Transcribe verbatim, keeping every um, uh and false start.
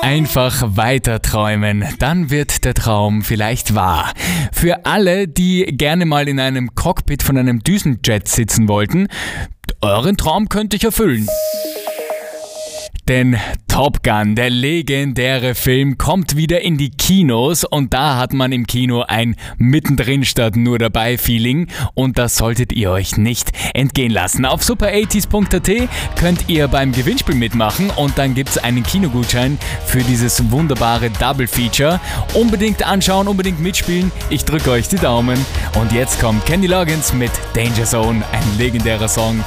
Einfach weiter träumen, dann wird der Traum vielleicht wahr. Für alle, die gerne mal in einem Cockpit von einem Düsenjet sitzen wollten, euren Traum könnte ich erfüllen. Denn Top Gun, der legendäre Film, kommt wieder in die Kinos und da hat man im Kino ein mittendrin statt nur dabei Feeling und das solltet ihr euch nicht entgehen lassen. Auf super achtziger punkt a t könnt ihr beim Gewinnspiel mitmachen und dann gibt es einen Kinogutschein für dieses wunderbare Double Feature. Unbedingt anschauen, unbedingt mitspielen. Ich drücke euch die Daumen und jetzt kommt Kenny Loggins mit Danger Zone, ein legendärer Song